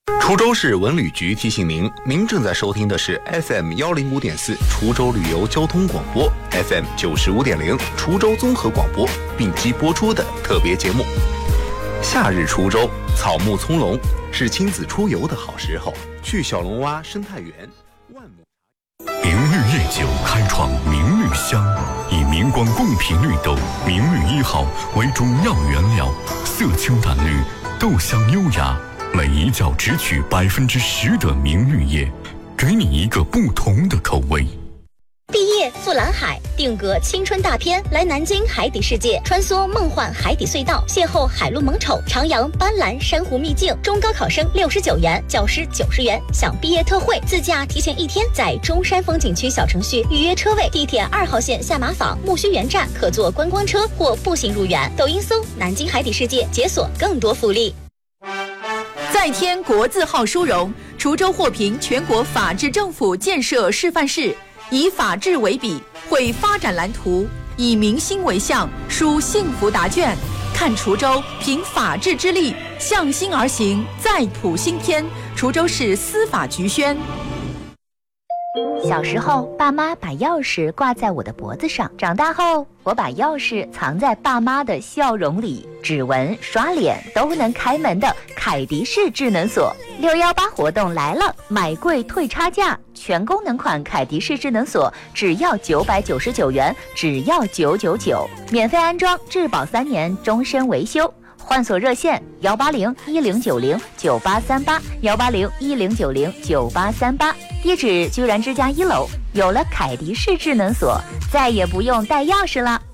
滁州市文旅局提醒您，您正在收听的是 FM105.4 滁州旅游交通广播 ，FM 95.0滁州综合广播并机播出的特别节目。夏日滁州草木葱茏，是亲子出游的好时候。去小龙洼生态园、万亩。 明绿夜酒开创明绿香，以明光贡品绿豆明绿1号为主要原料，色清淡绿，豆香优雅。每一窖只取10%的明绿叶，给你一个不同的口味。 毕业赴蓝海，定格青春大片，来南京海底世界，穿梭梦幻海底隧道，邂逅海陆萌宠，徜徉斑斓珊瑚秘境。中高考生69元，教师90元，享毕业特惠，自驾提前1天，在中山风景区小程序预约车位，地铁2号线下马坊木樨园站可坐观光车或步行入园。抖音搜南京海底世界，解锁更多福利。 再添国字号殊荣，滁州获评全国法治政府建设示范市，以法治为笔，绘发展蓝图，以民心为向，书幸福答卷。看滁州凭法治之力，向心而行，再谱新篇。滁州市司法局宣。 小时候，爸妈把钥匙挂在我的脖子上；长大后，我把钥匙藏在爸妈的笑容里。指纹、刷脸都能开门的凯迪仕智能锁，618活动来了，买贵退差价，全功能款凯迪仕智能锁只要999元，只要999，免费安装，质保3年，终身维修。换锁热线18010909838，18010909838，地址居然之家1楼。有了凯迪仕智能锁，再也不用带钥匙了。